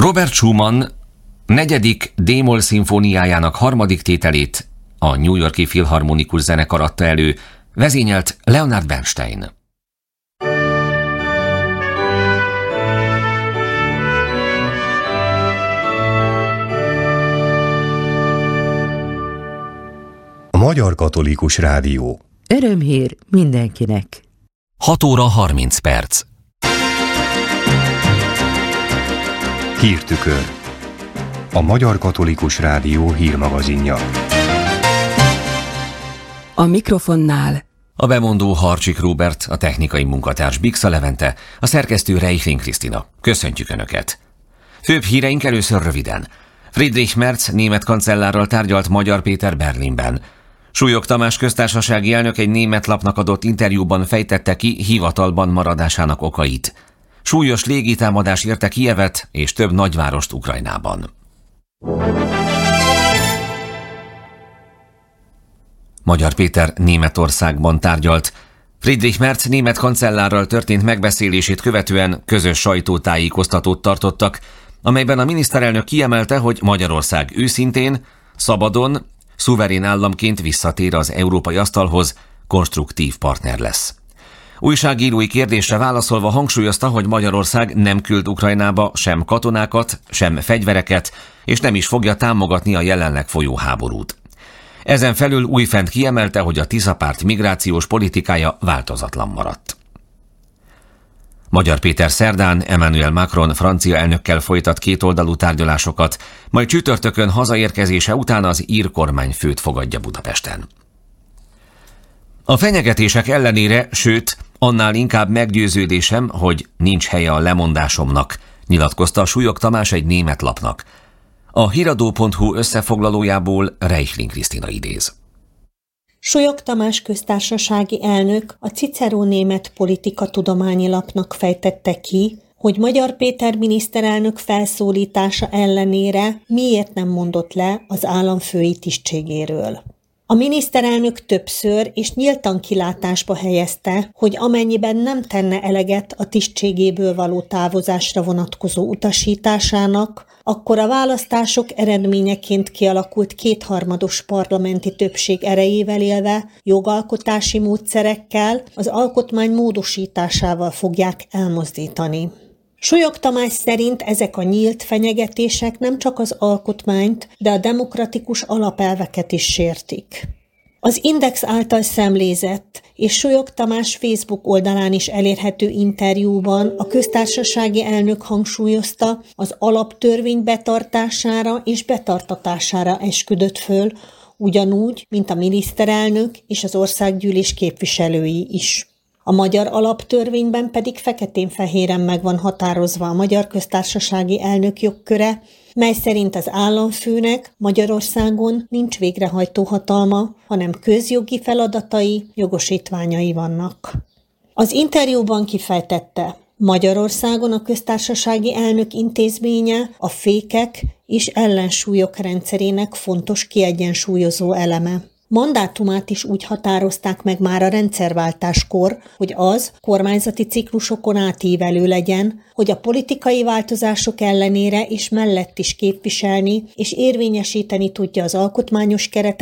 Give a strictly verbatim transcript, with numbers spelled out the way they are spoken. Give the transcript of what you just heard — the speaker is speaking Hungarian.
Robert Schumann negyedik D-moll szimfóniájának harmadik tételét a New York-i Filharmonikus Zenekar adta elő, vezényelt Leonard Bernstein. A Magyar Katolikus Rádió. Örömhír mindenkinek. hat óra harminc perc. Hírtükör. A Magyar Katolikus Rádió hírmagazinja. A mikrofonnál A bemondó Harcsik Róbert, a technikai munkatárs Bixa Levente, a szerkesztő Reichling Krisztina. Köszöntjük Önöket! Főbb híreink először röviden. Friedrich Merz német kancellárral tárgyalt Magyar Péter Berlinben. Súlyog Tamás köztársasági elnök egy német lapnak adott interjúban fejtette ki hivatalban maradásának okait. Súlyos légitámadás érte Kijevet és több nagyvárost Ukrajnában. Magyar Péter Németországban tárgyalt. Friedrich Merz német kancellárral történt megbeszélését követően közös sajtótájékoztatót tartottak, amelyben a miniszterelnök kiemelte, hogy Magyarország őszintén, szabadon, szuverén államként visszatér az európai asztalhoz, konstruktív partner lesz. Újságírói kérdésre válaszolva hangsúlyozta, hogy Magyarország nem küld Ukrajnába sem katonákat, sem fegyvereket, és nem is fogja támogatni a jelenleg folyó háborút. Ezen felül újfent kiemelte, hogy a Tisza párt migrációs politikája változatlan maradt. Magyar Péter szerdán Emmanuel Macron francia elnökkel folytat kétoldalú tárgyalásokat, majd csütörtökön hazaérkezése után az ír kormányfőt fogadja Budapesten. A fenyegetések ellenére, sőt, annál inkább meggyőződésem, hogy nincs helye a lemondásomnak, nyilatkozta Súlyog Tamás egy német lapnak. A híradó pont hu összefoglalójából Reichling Krisztina idéz. Súlyog Tamás köztársasági elnök a Cicero német politikatudományi lapnak fejtette ki, hogy Magyar Péter miniszterelnök felszólítása ellenére miért nem mondott le az államfői tisztségéről. A miniszterelnök többször és nyíltan kilátásba helyezte, hogy amennyiben nem tenne eleget a tisztségéből való távozásra vonatkozó utasításának, akkor a választások eredményeként kialakult kétharmados parlamenti többség erejével élve jogalkotási módszerekkel, az alkotmány módosításával fogják elmozdítani. Súlyog Tamás szerint ezek a nyílt fenyegetések nem csak az alkotmányt, de a demokratikus alapelveket is sértik. Az Index által szemlézett és Súlyog Tamás Facebook oldalán is elérhető interjúban a köztársasági elnök hangsúlyozta, az alaptörvény betartására és betartatására esküdött föl, ugyanúgy, mint a miniszterelnök és az országgyűlés képviselői is. A magyar alaptörvényben pedig feketén-fehéren meg van határozva a magyar köztársasági elnök jogköre, mely szerint az államfőnek Magyarországon nincs végrehajtó hatalma, hanem közjogi feladatai, jogosítványai vannak. Az interjúban kifejtette, Magyarországon a köztársasági elnök intézménye a fékek és ellensúlyok rendszerének fontos kiegyensúlyozó eleme. Mandátumát is úgy határozták meg már a rendszerváltáskor, hogy az kormányzati ciklusokon átívelő legyen, hogy a politikai változások ellenére és mellett is képviselni és érvényesíteni tudja az alkotmányos keretet,